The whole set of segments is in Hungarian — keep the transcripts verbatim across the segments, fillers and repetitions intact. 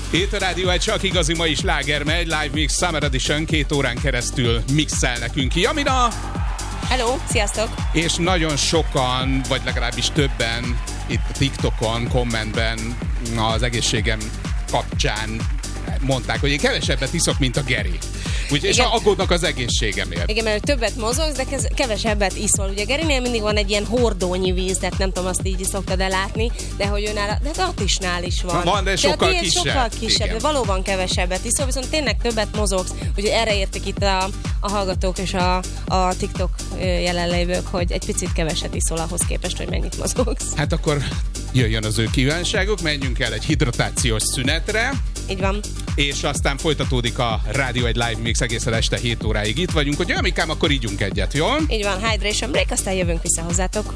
Itt a Rádió egy csak igazi mai sláger megy, Live Mix Summer Edition, két órán keresztül mixel nekünk ki. Jamina! Hello, sziasztok! És nagyon sokan, vagy legalábbis többen itt a TikTokon, kommentben az egészségem kapcsán mondták, hogy én kevesebbet iszok, mint a Geri. Úgy, és aggódnak az egészségemért. Igen, mert többet mozogsz, de kevesebbet iszol. Ugye Gerinél mindig van egy ilyen hordónyi víz, tehát nem tudom, azt így szoktad elátni, de hogy őnál, de Attisnál is van. Van, de sokkal de kisebb. sokkal kisebb, igen. De valóban kevesebbet iszol, viszont tényleg többet mozogsz. Úgyhogy erre értek itt a, a hallgatók és a, a TikTok jelenlévők, hogy egy picit keveset iszol ahhoz képest, hogy mennyit mozogsz. Hát akkor jöjjön az ő kívánságuk, menjünk el egy hidratációs szünetre. Így van. És aztán folytatódik a Rádió egy Live Mix egészen este hét óráig itt vagyunk, hogy amikám, akkor ígyunk egyet, jó? Így van, Hydration Break, aztán jövünk vissza hozzátok.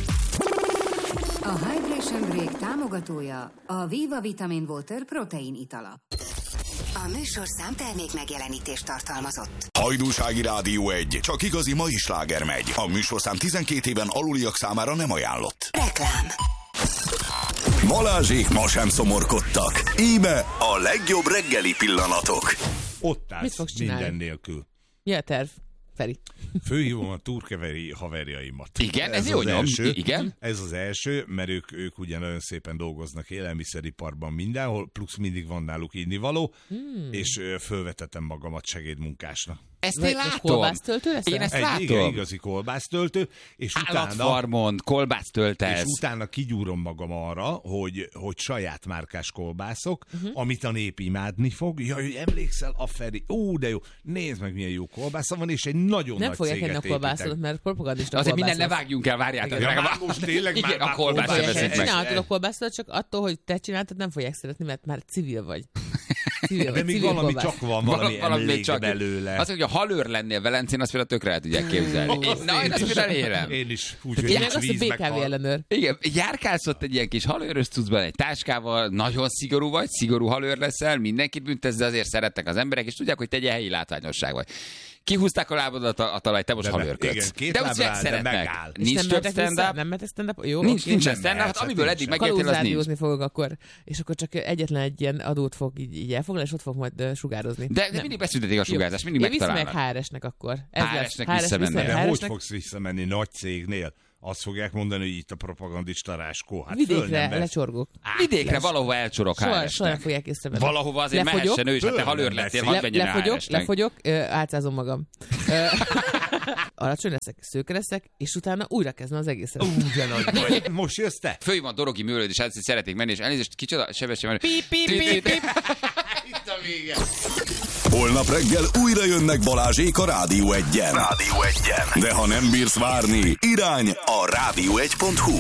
A Hydration Break támogatója a Viva Vitamin Water protein itala. A műsorszám termék megjelenítést tartalmazott. Hajdúsági Rádió egy, csak igazi mai sláger megy. A műsorszám tizenkét éven aluliak számára nem ajánlott. Reklám. Balázsék ma sem szomorkodtak. Íme a legjobb reggeli pillanatok. Ott állsz minden nélkül. Mi a terv, Feri? Főhívom a turkeveri haverjaimat. Igen, ez, ez jó nyom. Első, Igen? Ez az első, mert ők, ők ugye nagyon szépen dolgoznak élelmiszeriparban mindenhol, plusz mindig van náluk innivaló, hmm. és fölvetettem magamat segédmunkásnak. Ezt én látom. Kolbásztöltő leszel? Én ezt Egy látom. igen, igazi kolbásztöltő, és Állatfarmon, kolbásztöltesz. És utána kigyúrom magam arra, hogy, hogy saját márkás kolbászok, uh-huh. amit a nép imádni fog. Jaj, hogy emlékszel a Feri, ó, de jó, nézd meg, milyen jó kolbásza van, és egy nagyon nem nagy fogják céget enni a kolbászodat, mert propagandista azért kolbászat. minden ne vágjunk el, várjátok. Ja, már most tényleg igen, már a kolbász sem veszik meg. Csinálhatod a kolbászodat, csak attól, hogy te csináltad, nem fogják szeretni, mert már civil vagy. Civil de vagy, még civil valami kolbász. csak van, valami, valami emlék csak belőle. Az, hogy a halőr lennél Velencén, azt például tökre el tudják képzelni. Oh, én, na, én azt például élem. Én is. Úgy, hogy Én nincs azt a víz, bé meg ká vé hal. ellenőr. Igen, járkálsz ott egy ilyen kis halőrös cuccban, egy táskával, nagyon szigorú vagy, szigorú halőr leszel, mindenkit büntesz, de azért szerettek az emberek, és tudják, hogy te egy helyi látványosság vagy. Kihúzták a lábadat a, a talaj, te most halőrködsz. De úgy szeretnek. Nincs nem több stand-up. stand-up. Nem mehetsz stand-up? Jó, Nincs, okay. nincs nem stand-up, mehetsz, hát amiből hát eddig nincs. megértél, az nincs. Kalózrádiózni fogok akkor, és akkor csak egyetlen egy ilyen adót fog így, így elfoglalni, és ott fog majd uh, sugározni. De, de mindig beszüntetik a sugárzást, mindig Én viszem meg megtalálnak. há er esnek akkor. Ez há er esnek lesz. visszamenni. De hogy fogsz visszamenni nagy cégnél? Azt fogják mondani, hogy itt a propagandista Ráskó. Hát vidékre lecsorgok. Vidékre valahova elcsorok há er esnek. Soha nem fogják észrevenni. Valahova azért Lefogyok, mehessen ő is, hát te halőr lettél, hadd menjen há er Lefogyok, esnek. lefogyok, átszázom magam. Alacsony leszek, szőke leszek, és utána újra kezdem az egészet. Ú, de nagy vagy. Most jössz te? Főjön van Dorogi Műlőd, és ezt szeretnék menni, és elnézést, kicsoda, sebesen menni. Pip, pip, pip, pip. Itt a vége. Holnap reggel újra jönnek Balázsék a Rádió egyen. Rádió egyen. De ha nem bírsz várni, irány a rádió egy pont hu.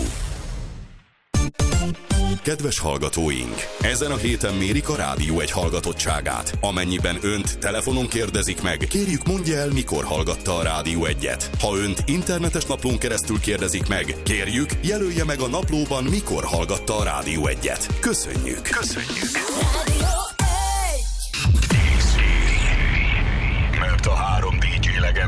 Kedves hallgatóink! Ezen a héten mérik a Rádió egy hallgatottságát. Amennyiben önt telefonon kérdezik meg, kérjük mondja el, mikor hallgatta a Rádió egyet. Ha önt internetes naplón keresztül kérdezik meg, kérjük, jelölje meg a naplóban, mikor hallgatta a Rádió egyet. Köszönjük! Köszönjük! Rádió